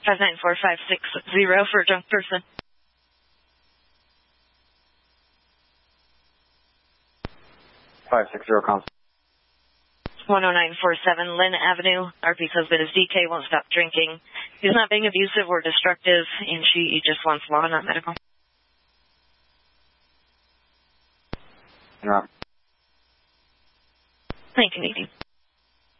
594560 for a drunk person. 560 constable. 10947 Lynn Avenue. RP's husband is DK, won't stop drinking. He's not being abusive or destructive, and she just wants law, not medical. Yeah. 1980.